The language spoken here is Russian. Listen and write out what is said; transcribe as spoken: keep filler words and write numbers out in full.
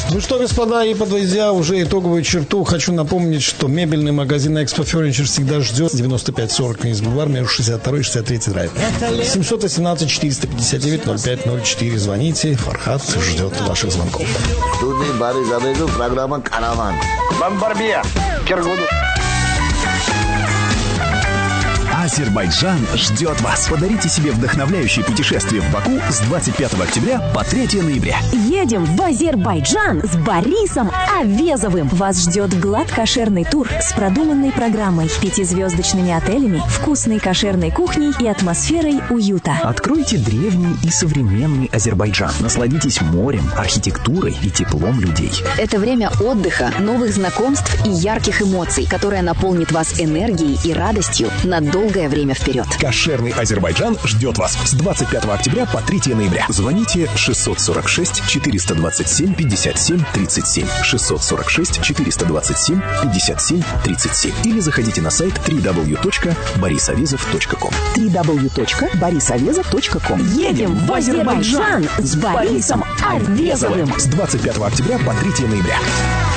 Ну что, господа, и подводя уже итоговую черту, хочу напомнить, что мебельный магазин Expo Furniture всегда ждет девяносто пять сорок Книгсбург бульвар между шестьдесят второй и шестьдесят третий драйв. семь один семь четыреста пятьдесят девять ноль пять ноль четыре. Звоните, Фархад ждет ваших звонков. Студия Борис Авезов, программа «Караван». Бомбарбия, Киргуду. Азербайджан ждет вас. Подарите себе вдохновляющее путешествие в Баку с двадцать пятого октября по третьего ноября. Едем в Азербайджан с Борисом Авезовым. Вас ждет глад-кошерный тур с продуманной программой, пятизвездочными отелями, вкусной кошерной кухней и атмосферой уюта. Откройте древний и современный Азербайджан. Насладитесь морем, архитектурой и теплом людей. Это время отдыха, новых знакомств и ярких эмоций, которое наполнит вас энергией и радостью на долгое время вперед. Кошерный Азербайджан ждет вас с двадцать пятого октября по третьего ноября. Звоните шестьсот сорок шесть четыреста двадцать семь пятьдесят семь тридцать семь, шестьсот сорок шесть четыреста двадцать семь пятьдесят семь тридцать семь или заходите на сайт дабл ю дабл ю дабл ю точка борисавезов точка ком. дабл ю дабл ю дабл ю точка борисавезов точка ком. Едем в Азербайджан с Борисом Авезовым с двадцать пятого октября по третьего ноября.